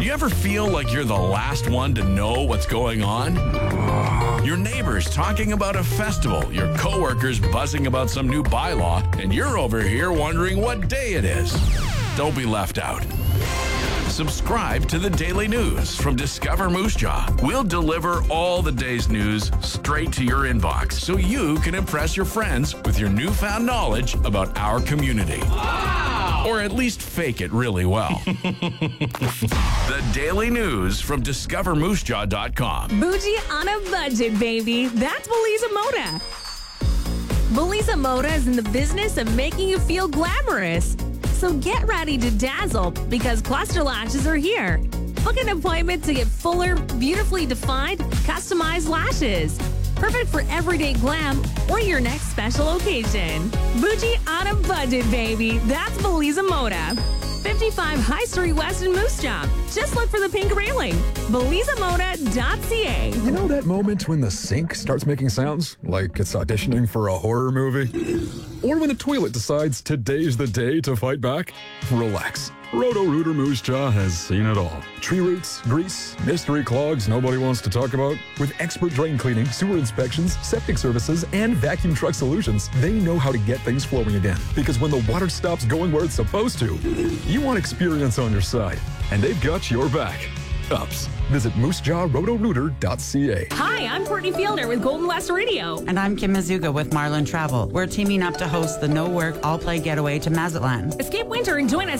You ever feel like you're the last one to know what's going on? Your neighbors talking about a festival, your coworkers buzzing about some new bylaw, and you're over here wondering what day it is. Don't be left out. Subscribe to the Daily News from Discover Moose Jaw. We'll deliver all the day's news straight to your inbox so you can impress your friends with your newfound knowledge about our community. Wow! Or at least fake it really well. The Daily News from DiscoverMooseJaw.com. Bougie on a budget, baby. That's Belisa Moda. Belisa Moda is in the business of making you feel glamorous. So get ready to dazzle because Cluster Lashes are here. Book an appointment to get fuller, beautifully defined, customized lashes. Perfect for everyday glam or your next special occasion. Bougie on a budget, baby. That's Belisa Moda. 55 High Street West in Moose Jaw. Just look for the pink railing. BelisaModa.ca. You know that moment when the sink starts making sounds like it's auditioning for a horror movie? Or when the toilet decides today's the day to fight back? Relax. Roto-Rooter Moose Jaw has seen it all. Tree roots, grease, mystery clogs nobody wants to talk about. With expert drain cleaning, sewer inspections, septic services, and vacuum truck solutions, they know how to get things flowing again. Because when the water stops going where it's supposed to, you want experience on your side. And they've got your back. Ups. Visit moosejawrotorooter.ca. Hi, I'm Courtney Fielder with Golden West Radio. And I'm Kim Mazuga with Marlin Travel. We're teaming up to host the No Work, All Play Getaway to Mazatlan. Escape winter and join us